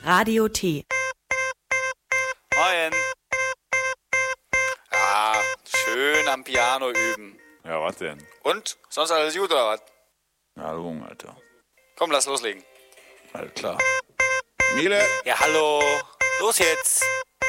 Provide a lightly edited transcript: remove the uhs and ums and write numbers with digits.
Radio T. Moin. Ja, schön am Piano üben. Ja, was denn? Und? Sonst alles gut oder was? Na, Lung, Alter. Komm, lass loslegen. Alles klar. Miele! Ja, hallo. Los jetzt.